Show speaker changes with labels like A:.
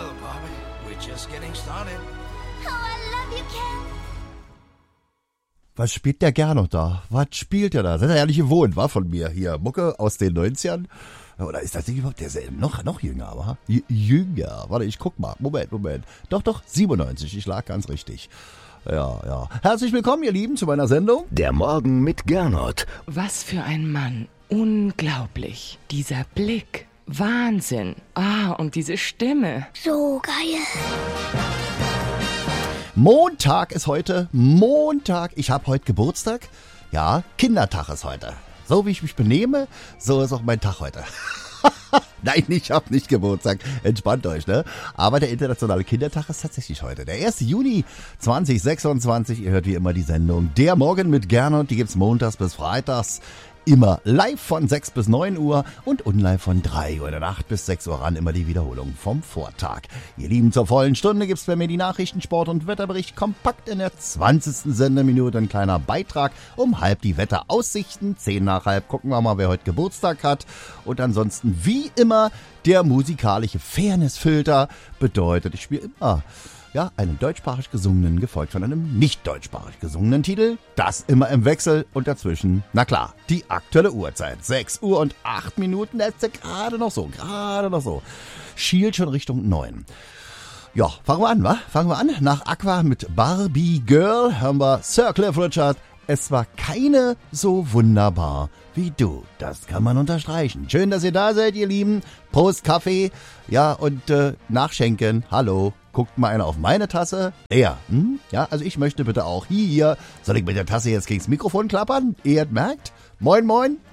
A: Well, Bobby, we're just getting started.
B: Oh, I love you, Ken.
C: Was spielt der Gernot da? Was spielt der da? Das hat er ja nicht gewohnt, war von mir hier. Mucke aus den 90ern. Oder ist das nicht überhaupt derselbe? Noch jünger, wa? Jünger. Warte, ich guck mal. Moment. Doch, 97. Ich lag ganz richtig. Ja. Herzlich willkommen, ihr Lieben, zu meiner Sendung.
D: Der Morgen mit Gernot.
E: Was für ein Mann. Unglaublich. Dieser Blick. Wahnsinn. Und diese Stimme.
B: So geil.
C: Montag ist heute. Montag. Ich habe heute Geburtstag. Ja, Kindertag ist heute. So wie ich mich benehme, so ist auch mein Tag heute. Nein, ich hab nicht Geburtstag. Entspannt euch, ne? Aber der internationale Kindertag ist tatsächlich heute. Der 1. Juni 2026. Ihr hört wie immer die Sendung Der Morgen mit Gernot. Die gibt's montags bis freitags. Immer live von 6 bis 9 Uhr und unlive von 3 Uhr in der Nacht bis 6 Uhr ran. Immer die Wiederholung vom Vortag. Ihr Lieben, zur vollen Stunde gibt's bei mir die Nachrichten, Sport und Wetterbericht. Kompakt in der 20. Sendeminute ein kleiner Beitrag. Um halb die Wetteraussichten. 10 nach halb gucken wir mal, wer heute Geburtstag hat. Und ansonsten wie immer der musikalische Fairnessfilter. Bedeutet, ich spiele immer einen deutschsprachig gesungenen, gefolgt von einem nicht deutschsprachig gesungenen Titel. Das immer im Wechsel und dazwischen, na klar, die aktuelle Uhrzeit. 6 Uhr und 8 Minuten, das ist ja gerade noch so. Schielt schon Richtung 9. Ja, fangen wir an, wa? Nach Aqua mit Barbie Girl hören wir Sir Cliff Richard. Es war keine so wunderbar wie du. Das kann man unterstreichen. Schön, dass ihr da seid, ihr Lieben. Prost, Kaffee. Ja, und nachschenken. Hallo. Guckt mal einer auf meine Tasse. Ja, also ich möchte bitte auch hier. Soll ich mit der Tasse jetzt gegens Mikrofon klappern? Ihr merkt? Moin, moin.